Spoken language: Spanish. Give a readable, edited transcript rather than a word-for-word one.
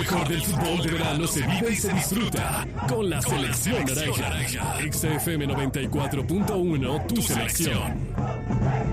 mejor del fútbol de verano se vive y se disfruta con la selección naranja. XFM 94.1, tu selección.